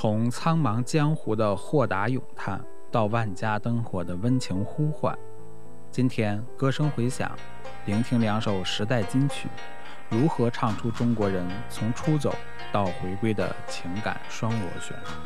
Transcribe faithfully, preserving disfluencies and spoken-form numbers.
从苍茫江湖的豁达咏叹，到万家灯火的温情呼唤，今天歌声回响，聆听两首时代金曲，如何唱出中国人从出走到回归的情感双螺旋。